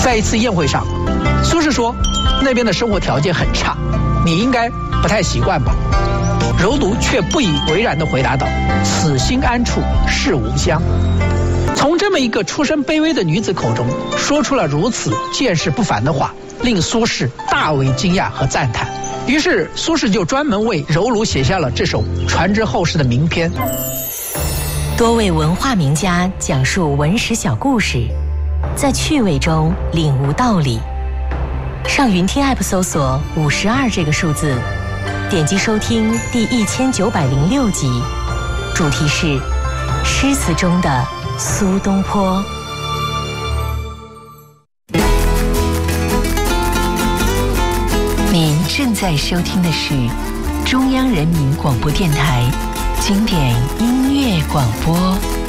在一次宴会上，苏轼说那边的生活条件很差，你应该不太习惯吧。柔奴却不以为然地回答道：此心安处是吾乡。从这么一个出身卑微的女子口中说出了如此见识不凡的话，令苏轼大为惊讶和赞叹。于是苏轼就专门为柔奴写下了这首传之后世的名篇。 多位文化名家讲述文史小故事，在趣味中领悟道理。上云听 App 搜索52这个数字，点击收听第1906集，主题是诗词中的苏东坡。您正在收听的是中央人民广播电台经典音乐广播。